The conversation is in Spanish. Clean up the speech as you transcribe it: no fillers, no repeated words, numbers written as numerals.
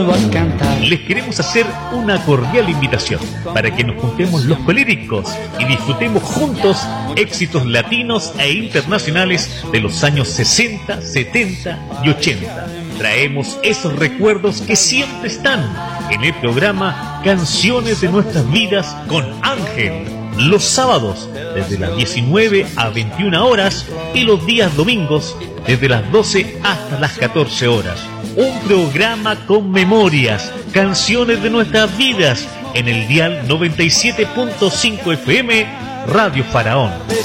Les queremos hacer una cordial invitación para que nos juntemos los colíricos y disfrutemos juntos éxitos latinos e internacionales de los años 60, 70 y 80. Traemos esos recuerdos que siempre están en el programa Canciones de Nuestras Vidas con Ángel, los sábados desde las 19 a 21 horas y los días domingos desde las 12 hasta las 14 horas. Un programa con memorias, canciones de nuestras vidas en el dial 97.5 FM Radio Faraón.